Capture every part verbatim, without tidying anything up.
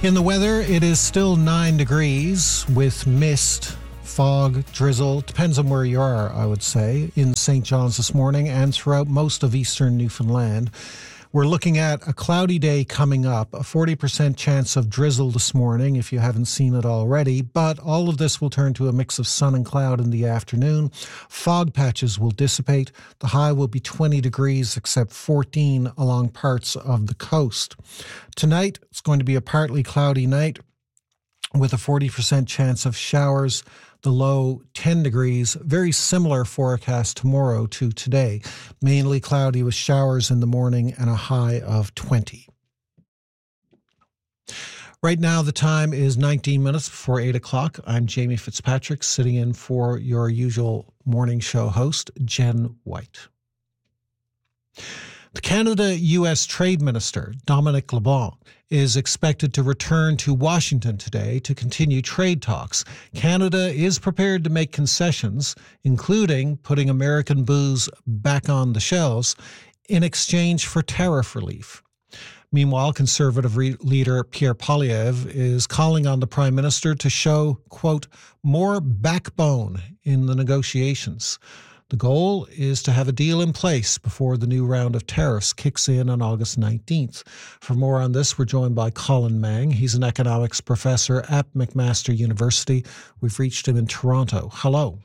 In the weather, it is still nine degrees with mist, fog, drizzle. Depends on where you are, I would say, in Saint John's this morning and throughout most of eastern Newfoundland. We're looking at a cloudy day coming up, a forty percent chance of drizzle this morning if you haven't seen it already, but all of this will turn to a mix of sun and cloud in the afternoon. Fog patches will dissipate. The high will be twenty degrees except fourteen along parts of the coast. Tonight, it's going to be a partly cloudy night with a forty percent chance of showers. The low ten degrees, very similar forecast tomorrow to today. Mainly cloudy with showers in the morning and a high of twenty. Right now, the time is nineteen minutes before eight o'clock. I'm Jamie Fitzpatrick, sitting in for your usual morning show host, Jen White. The Canada-U S Trade Minister, Dominic LeBlanc, is expected to return to Washington today to continue trade talks. Canada is prepared to make concessions, including putting American booze back on the shelves, in exchange for tariff relief. Meanwhile, Conservative re- leader Pierre Poilievre is calling on the Prime Minister to show, quote, more backbone in the negotiations. The goal is to have a deal in place before the new round of tariffs kicks in on August nineteenth. For more on this, we're joined by Colin Mang. He's an economics professor at McMaster University. We've reached him in Toronto. Hello.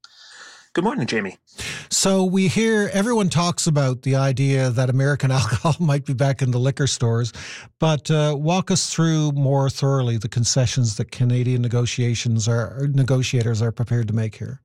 Good morning, Jamie. So we hear everyone talks about the idea that American alcohol might be back in the liquor stores, but uh, walk us through more thoroughly the concessions that Canadian negotiations are negotiators are prepared to make here.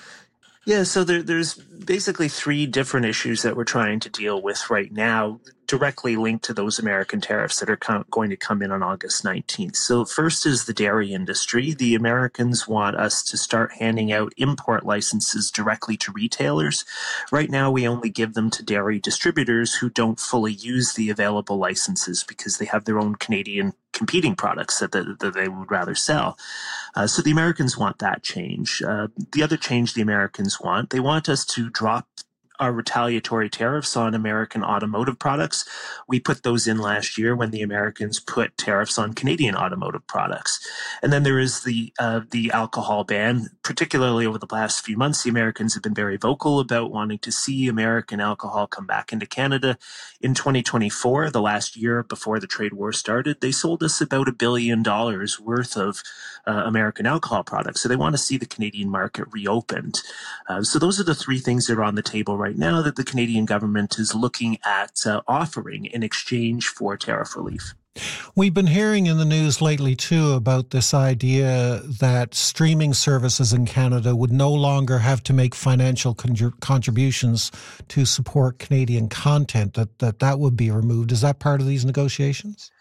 Yeah, so there, there's basically three different issues that we're trying to deal with right now, directly linked to those American tariffs that are com- going to come in on August nineteenth. So first is the dairy industry. The Americans want us to start handing out import licenses directly to retailers. Right now, we only give them to dairy distributors who don't fully use the available licenses because they have their own Canadian competing products that, that, that they would rather sell. Uh, so the Americans want that change. Uh, the other change the Americans want, they want us to drop our retaliatory tariffs on American automotive products. We put those in last year when the Americans put tariffs on Canadian automotive products. And then there is the uh, the alcohol ban. Particularly over the last few months, the Americans have been very vocal about wanting to see American alcohol come back into Canada. In twenty twenty-four, the last year before the trade war started, they sold us about a billion dollars worth of uh, American alcohol products. So they want to see the Canadian market reopened. Uh, so those are the three things that are on the table right now that the Canadian government is looking at uh, offering in exchange for tariff relief. We've been hearing in the news lately, too, about this idea that streaming services in Canada would no longer have to make financial con- contributions to support Canadian content, that, that that would be removed. Is that part of these negotiations?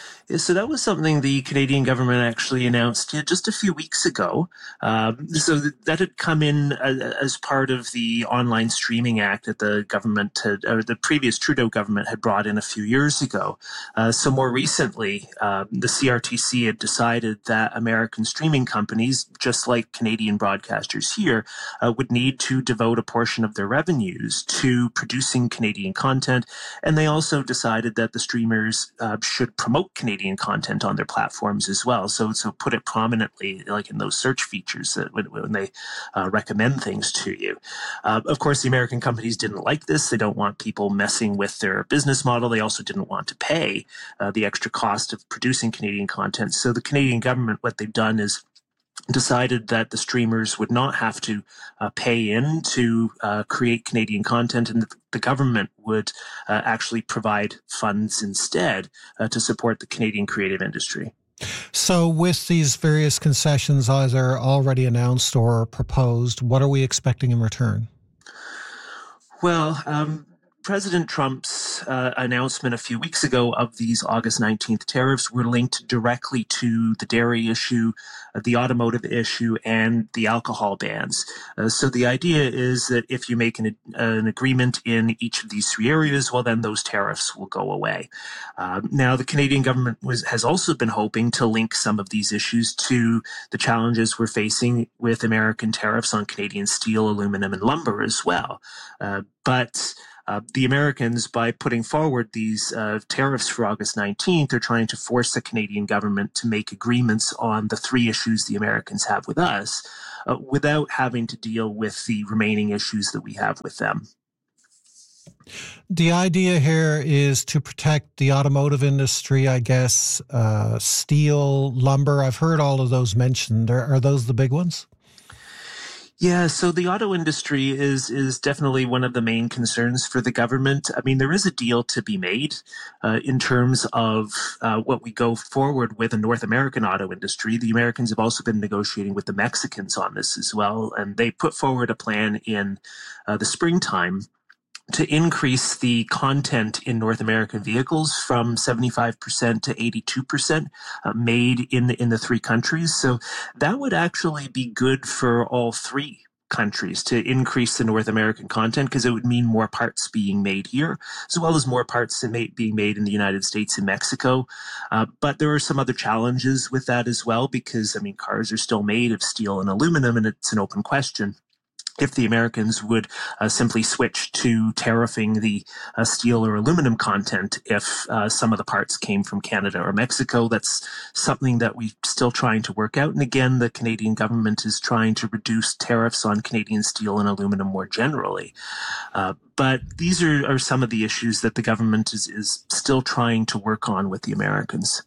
So that was something the Canadian government actually announced just a few weeks ago. Um, so that had come in as part of the Online Streaming Act that the government had, or the previous Trudeau government had brought in a few years ago. Uh, so more recently, um, the C R T C had decided that American streaming companies, just like Canadian broadcasters here, uh, would need to devote a portion of their revenues to producing Canadian content. And they also decided that the streamers uh, should promote Canadian Canadian content on their platforms as well. So, so put it prominently, like in those search features that when, when they uh, recommend things to you. Uh, of course, the American companies didn't like this. They don't want people messing with their business model. They also didn't want to pay uh, the extra cost of producing Canadian content. So the Canadian government, what they've done is decided that the streamers would not have to uh, pay in to uh, create Canadian content, and that the government would uh, actually provide funds instead uh, to support the Canadian creative industry. So with these various concessions either already announced or proposed, what are we expecting in return? Well, um, President Trump's uh, announcement a few weeks ago of these August nineteenth tariffs were linked directly to the dairy issue, uh, the automotive issue, and the alcohol bans. Uh, so the idea is that if you make an, an agreement in each of these three areas, well, then those tariffs will go away. Uh, now, the Canadian government was, has also been hoping to link some of these issues to the challenges we're facing with American tariffs on Canadian steel, aluminum, and lumber as well. Uh, but Uh, the Americans, by putting forward these uh, tariffs for August nineteenth, are trying to force the Canadian government to make agreements on the three issues the Americans have with us, uh, without having to deal with the remaining issues that we have with them. The idea here is to protect the automotive industry, I guess, uh, steel, lumber. I've heard all of those mentioned. Are, are those the big ones? Yeah, so the auto industry is is definitely one of the main concerns for the government. I mean, there is a deal to be made uh, in terms of uh, what we go forward with a North American auto industry. The Americans have also been negotiating with the Mexicans on this as well, and they put forward a plan in uh, the springtime to increase the content in North American vehicles from seventy-five percent to eighty-two percent uh, made in the, in the three countries. So that would actually be good for all three countries to increase the North American content, because it would mean more parts being made here, as well as more parts being made in the United States and Mexico. Uh, but there are some other challenges with that as well, because, I mean, cars are still made of steel and aluminum, and it's an open question if the Americans would uh, simply switch to tariffing the uh, steel or aluminum content if uh, some of the parts came from Canada or Mexico. That's something that we're still trying to work out. And again, the Canadian government is trying to reduce tariffs on Canadian steel and aluminum more generally. Uh, but these are, are some of the issues that the government is, is still trying to work on with the Americans.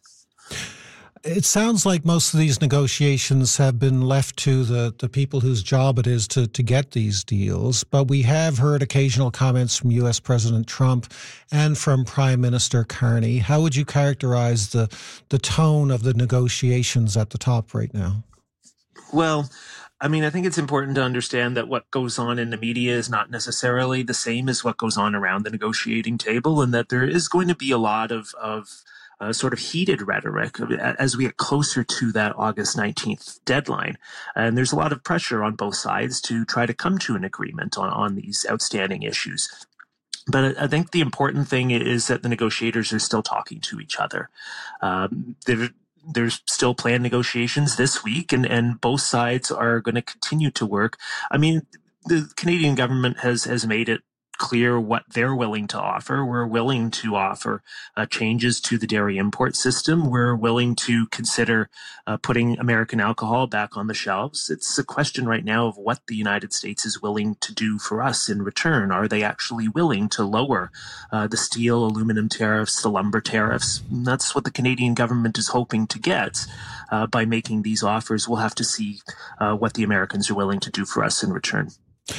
It sounds like most of these negotiations have been left to the, the people whose job it is to, to get these deals. But we have heard occasional comments from U S President Trump and from Prime Minister Carney. How would you characterize the, the tone of the negotiations at the top right now? Well, I mean, I think it's important to understand that what goes on in the media is not necessarily the same as what goes on around the negotiating table, and that there is going to be a lot of, of Uh, sort of heated rhetoric as we get closer to that August nineteenth deadline. And there's a lot of pressure on both sides to try to come to an agreement on, on these outstanding issues. But I think the important thing is that the negotiators are still talking to each other. Um, they're There's still planned negotiations this week, and, and both sides are going to continue to work. I mean, the Canadian government has, has made it clear what they're willing to offer. We're willing to offer uh, changes to the dairy import system. We're willing to consider uh, putting American alcohol back on the shelves. It's a question right now of what the United States is willing to do for us in return. Are they actually willing to lower uh, the steel, aluminum tariffs, the lumber tariffs? And that's what the Canadian government is hoping to get uh, by making these offers. We'll have to see uh, what the Americans are willing to do for us in return.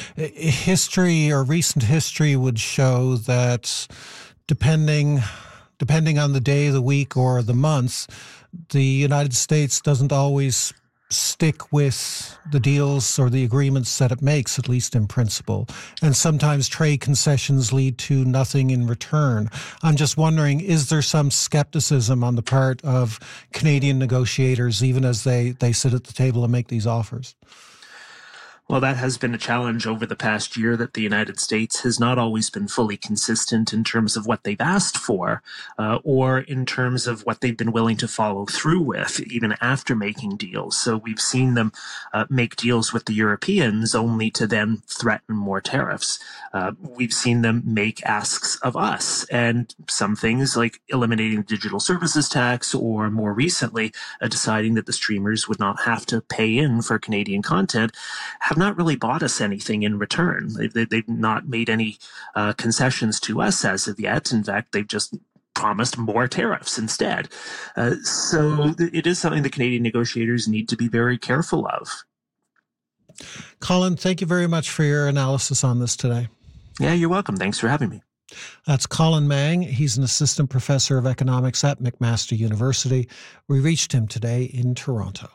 History or recent history would show that depending depending on the day of the week or the month, the United States doesn't always stick with the deals or the agreements that it makes, at least in principle. And sometimes trade concessions lead to nothing in return. I'm just wondering, is there some skepticism on the part of Canadian negotiators, even as they, they sit at the table and make these offers? Well, that has been a challenge over the past year, that the United States has not always been fully consistent in terms of what they've asked for, uh, or in terms of what they've been willing to follow through with, even after making deals. So we've seen them uh, make deals with the Europeans only to then threaten more tariffs. Uh, we've seen them make asks of us, and some things like eliminating the digital services tax, or more recently, uh, deciding that the streamers would not have to pay in for Canadian content, have not really bought us anything in return. They, they've not made any uh, concessions to us as of yet. In fact, they've just promised more tariffs instead. Uh, so it is something the Canadian negotiators need to be very careful of. Colin, thank you very much for your analysis on this today. Yeah, you're welcome. Thanks for having me. That's Colin Mang. He's an assistant professor of economics at McMaster University. We reached him today in Toronto.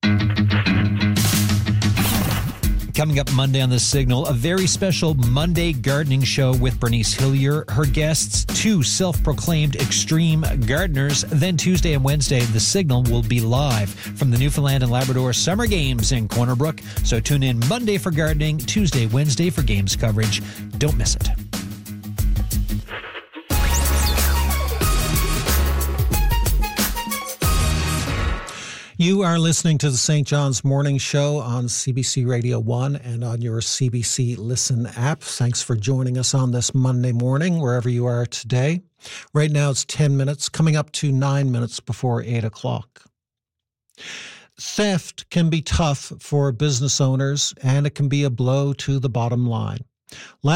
Coming up Monday on The Signal, a very special Monday gardening show with Bernice Hillier. Her guests, two self-proclaimed extreme gardeners. Then Tuesday and Wednesday, The Signal will be live from the Newfoundland and Labrador Summer Games in Corner Brook. So tune in Monday for gardening, Tuesday, Wednesday for games coverage. Don't miss it. You are listening to the Saint John's Morning Show on C B C Radio one and on your C B C Listen app. Thanks for joining us on this Monday morning, wherever you are today. Right now it's ten minutes, coming up to nine minutes before eight o'clock. Theft can be tough for business owners, and it can be a blow to the bottom line. Last